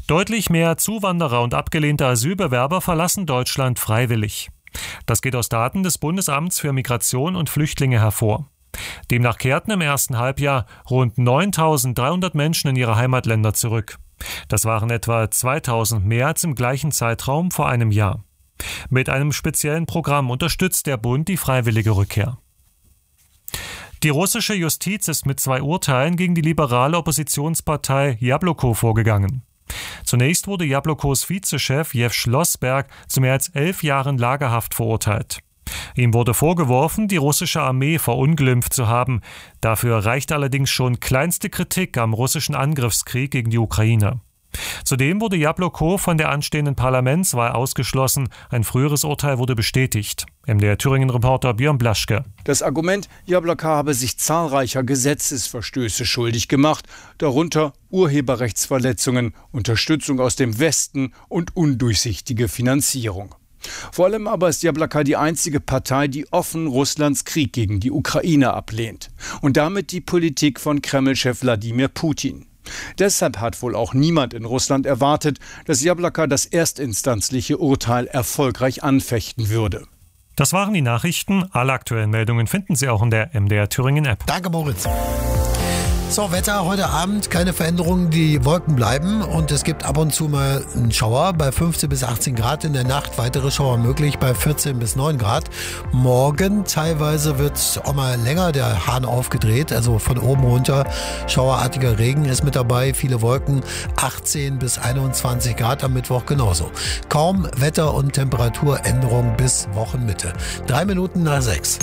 Deutlich mehr Zuwanderer und abgelehnte Asylbewerber verlassen Deutschland freiwillig. Das geht aus Daten des Bundesamts für Migration und Flüchtlinge hervor. Demnach kehrten im ersten Halbjahr rund 9.300 Menschen in ihre Heimatländer zurück. Das waren etwa 2.000 mehr als im gleichen Zeitraum vor einem Jahr. Mit einem speziellen Programm unterstützt der Bund die freiwillige Rückkehr. Die russische Justiz ist mit 2 Urteilen gegen die liberale Oppositionspartei Jabloko vorgegangen. Zunächst wurde Jablokos Vizechef Jew Schlossberg zu mehr als 11 Jahren Lagerhaft verurteilt. Ihm wurde vorgeworfen, die russische Armee verunglimpft zu haben. Dafür reicht allerdings schon kleinste Kritik am russischen Angriffskrieg gegen die Ukraine. Zudem wurde Jabloko von der anstehenden Parlamentswahl ausgeschlossen. Ein früheres Urteil wurde bestätigt. MDR Thüringen-Reporter Björn Blaschke. Das Argument, Jabloko habe sich zahlreicher Gesetzesverstöße schuldig gemacht, darunter Urheberrechtsverletzungen, Unterstützung aus dem Westen und undurchsichtige Finanzierung. Vor allem aber ist Jabloko die einzige Partei, die offen Russlands Krieg gegen die Ukraine ablehnt. Und damit die Politik von Kreml-Chef Wladimir Putin. Deshalb hat wohl auch niemand in Russland erwartet, dass Jabloko das erstinstanzliche Urteil erfolgreich anfechten würde. Das waren die Nachrichten. Alle aktuellen Meldungen finden Sie auch in der MDR Thüringen App. Danke, Moritz. So, Wetter heute Abend, keine Veränderungen, die Wolken bleiben und es gibt ab und zu mal einen Schauer bei 15 bis 18 Grad, in der Nacht weitere Schauer möglich bei 14 bis 9 Grad. Morgen teilweise wird auch mal länger der Hahn aufgedreht, also von oben runter schauerartiger Regen ist mit dabei, viele Wolken, 18 bis 21 Grad am Mittwoch genauso. Kaum Wetter- und Temperaturänderung bis Wochenmitte. 3:03.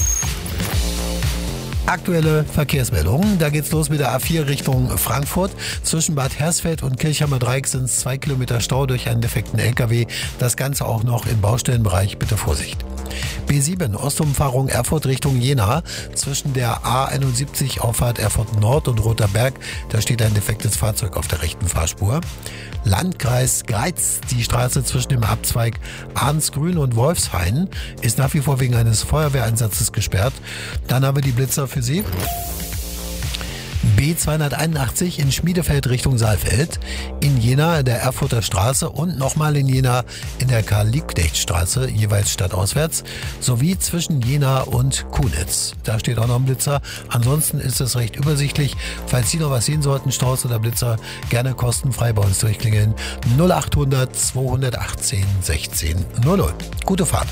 Aktuelle Verkehrsmeldungen. Da geht's los mit der A4 Richtung Frankfurt. Zwischen Bad Hersfeld und Kirchheimer Dreieck sind es 2 Kilometer Stau durch einen defekten LKW. Das Ganze auch noch im Baustellenbereich. Bitte Vorsicht. B7 Ostumfahrung Erfurt Richtung Jena. Zwischen der A71 Auffahrt Erfurt Nord und Roter Berg. Da steht ein defektes Fahrzeug auf der rechten Fahrspur. Landkreis Greiz, die Straße zwischen dem Abzweig Arnsgrün und Wolfshain ist nach wie vor wegen eines Feuerwehreinsatzes gesperrt. Dann haben wir die Blitzer für Sie. B281 in Schmiedefeld Richtung Saalfeld, in Jena der Erfurter Straße und nochmal in Jena in der Karl-Liebknecht-Straße, jeweils stadtauswärts, sowie zwischen Jena und Kunitz. Da steht auch noch ein Blitzer. Ansonsten ist es recht übersichtlich. Falls Sie noch was sehen sollten, Staus oder Blitzer, gerne kostenfrei bei uns durchklingeln. 0800 218 16 00. Gute Fahrt.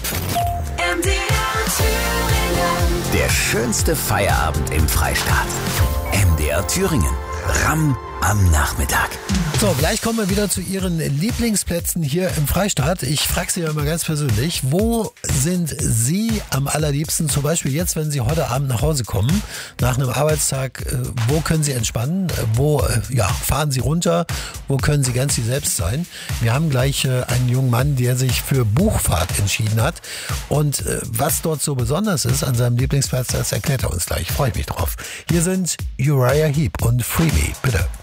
Der schönste Feierabend im Freistaat. MDR Thüringen. Ramm am Nachmittag. So, gleich kommen wir wieder zu Ihren Lieblingsplätzen hier im Freistaat. Ich frage Sie ja mal ganz persönlich, wo sind Sie am allerliebsten? Zum Beispiel jetzt, wenn Sie heute Abend nach Hause kommen, nach einem Arbeitstag, wo können Sie entspannen? Wo fahren Sie runter? Wo können Sie ganz Sie selbst sein? Wir haben gleich einen jungen Mann, der sich für Buchfahrt entschieden hat. Und was dort so besonders ist an seinem Lieblingsplatz, das erklärt er uns gleich. Freue ich mich drauf. Hier sind Uriah Heep und Freebie, bitte.